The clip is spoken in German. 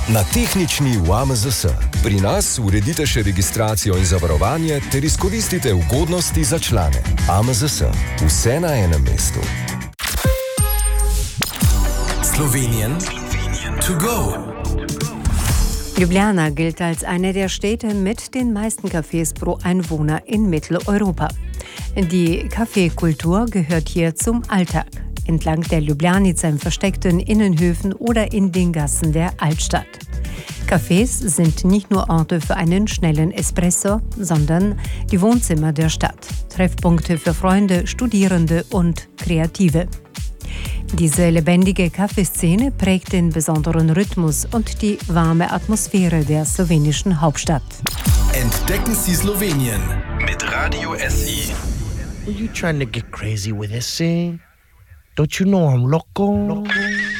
Na tehnični v AMZS. Pri nas uredite še registracijo in zavarovanje ter izkoristite ugodnosti za člane. AMZS. Vse na enem mestu. Slowenien to go. Ljubljana gilt als eine der Städte mit den meisten Cafés pro Einwohner in Mitteleuropa. Die Kaffeekultur gehört hier zum Alltag. Entlang der Ljubljanica in versteckten Innenhöfen oder in den Gassen der Altstadt. Cafés sind nicht nur Orte für einen schnellen Espresso, sondern die Wohnzimmer der Stadt. Treffpunkte für Freunde, Studierende und Kreative. Diese lebendige Kaffeeszene prägt den besonderen Rhythmus und die warme Atmosphäre der slowenischen Hauptstadt. Entdecken Sie Slowenien mit Radio SI. Are you trying to get crazy with this, eh? Don't you know I'm loco?